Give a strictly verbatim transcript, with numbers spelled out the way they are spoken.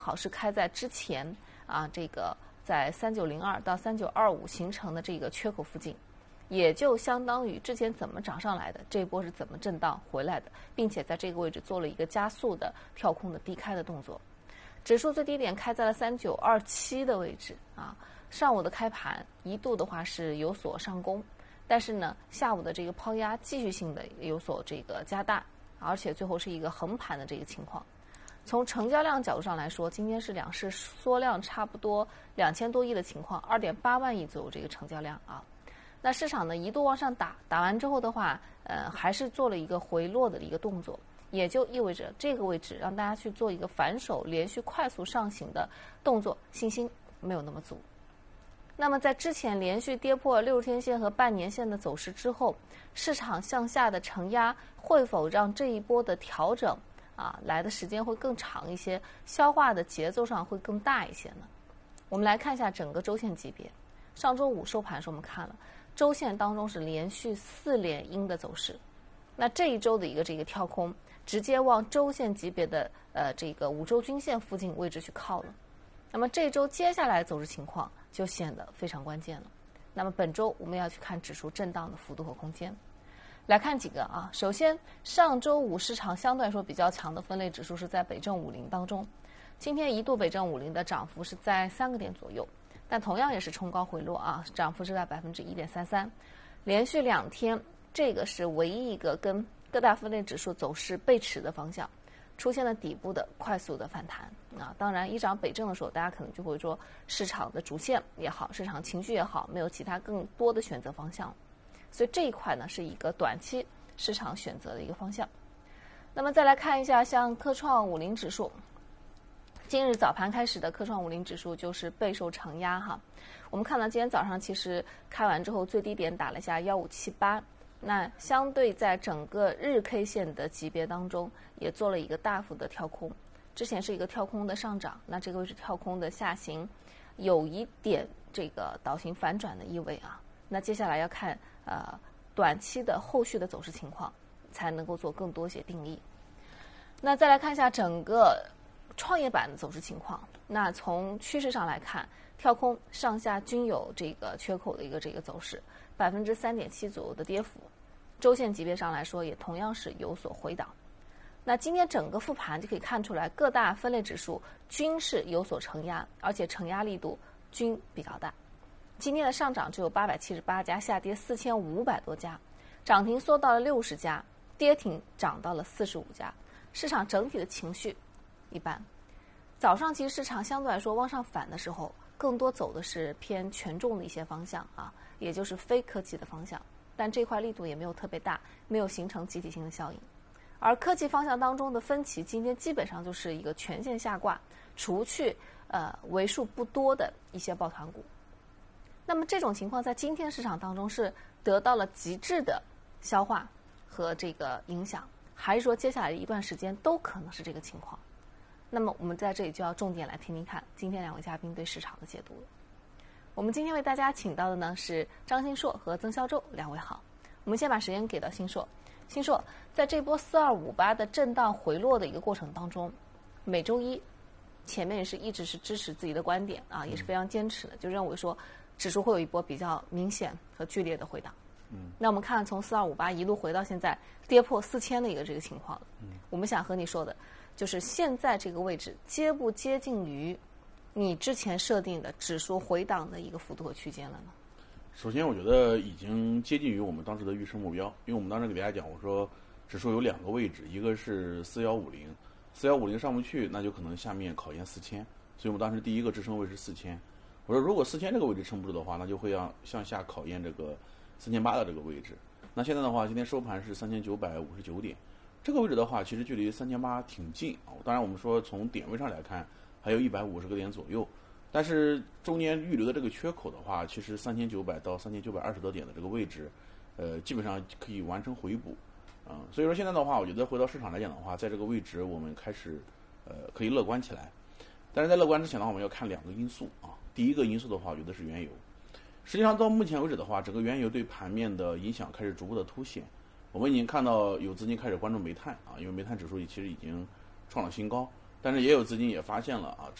好是开在之前啊，这个在三九零二到三九二五形成的这个缺口附近，也就相当于之前怎么涨上来的，这一波是怎么震荡回来的，并且在这个位置做了一个加速的跳空的低开的动作。指数最低点开在了三九二七的位置啊，上午的开盘一度的话是有所上攻，但是呢，下午的这个抛压继续性的有所这个加大，而且最后是一个横盘的这个情况。从成交量角度上来说，今天是两市缩量差不多两千多亿的情况，二点八万亿左右这个成交量啊。那市场呢一度往上打，打完之后的话，呃，还是做了一个回落的一个动作，也就意味着这个位置让大家去做一个反手连续快速上行的动作，信心没有那么足。那么在之前连续跌破六十天线和半年线的走势之后，市场向下的承压会否让这一波的调整啊来的时间会更长一些，消化的节奏上会更大一些呢？我们来看一下整个周线级别。上周五收盘时我们看了周线当中是连续四连阴的走势，那这一周的一个这个跳空直接往周线级别的呃这个五周均线附近位置去靠了。那么这周接下来的走势情况就显得非常关键了。那么本周我们要去看指数震荡的幅度和空间。来看几个啊，首先上周五市场相对来说比较强的分类指数是在北证五零当中，今天一度北证五零的涨幅是在三个点左右，但同样也是冲高回落啊，涨幅是在百分之一点三三，连续两天，这个是唯一一个跟各大分类指数走势背驰的方向，出现了底部的快速的反弹啊。当然，一涨北证的时候，大家可能就会说市场的主线也好，市场情绪也好，没有其他更多的选择方向，所以这一块呢是一个短期市场选择的一个方向。那么再来看一下像科创五零指数。今日早盘开始的科创五零指数就是备受承压哈，我们看到今天早上其实开完之后最低点打了一下一五七八，那相对在整个日 K 线的级别当中也做了一个大幅的跳空，之前是一个跳空的上涨，那这个位置跳空的下行，有一点这个倒行反转的意味啊。那接下来要看呃短期的后续的走势情况，才能够做更多一些定义。那再来看一下整个创业板的走势情况，那从趋势上来看，跳空上下均有这个缺口的一个这个走势，百分之三点七左右的跌幅，周线级别上来说也同样是有所回档。那今天整个复盘就可以看出来，各大分类指数均是有所承压，而且承压力度均比较大。今天的上涨只有八百七十八家，下跌四千五百多家，涨停缩到了六十家，跌停涨到了四十五家，市场整体的情绪一般。早上其实市场相对来说往上反的时候，更多走的是偏权重的一些方向啊，也就是非科技的方向，但这块力度也没有特别大，没有形成集体性的效应。而科技方向当中的分歧，今天基本上就是一个全线下挂，除去呃为数不多的一些抱团股。那么这种情况在今天市场当中是得到了极致的消化和这个影响，还是说接下来一段时间都可能是这个情况？那么我们在这里就要重点来听听看今天两位嘉宾对市场的解读了。我们今天为大家请到的呢是张新硕和曾肖周两位好。我们先把时间给到新硕。新硕，在这波四二五八的震荡回落的一个过程当中，每周一前面也是一直是支持自己的观点啊，也是非常坚持的，就认为说指数会有一波比较明显和剧烈的回档。嗯，那我们看从四二五八一路回到现在跌破四千的一个这个情况了。嗯，我们想和你说的就是现在这个位置接不接近于你之前设定的指数回档的一个幅度和区间了呢？ 首先我觉得已经接近于我们当时的预测目标，因为我们当时给大家讲，我说指数有两个位置，一个是四一五零，四一五零上不去，那就可能下面考验四千，所以我们当时第一个支撑位是四千。我说如果四千这个位置撑不住的话，那就会要向下考验这个四千八的这个位置。那现在的话，今天收盘是三千九百五十九点，这个位置的话，其实距离三千八挺近啊。当然我们说从点位上来看，还有一百五十个点左右。但是中间预留的这个缺口的话，其实三千九百到三千九百二十多点的这个位置，呃，基本上可以完成回补，啊、呃，所以说现在的话，我觉得回到市场来讲的话，在这个位置我们开始，呃，可以乐观起来。但是在乐观之前的话，我们要看两个因素啊。第一个因素的话，我觉得是原油。实际上到目前为止的话，整个原油对盘面的影响开始逐步的凸显。我们已经看到有资金开始关注煤炭啊，因为煤炭指数其实已经创了新高。 但是也有资金也发现了啊，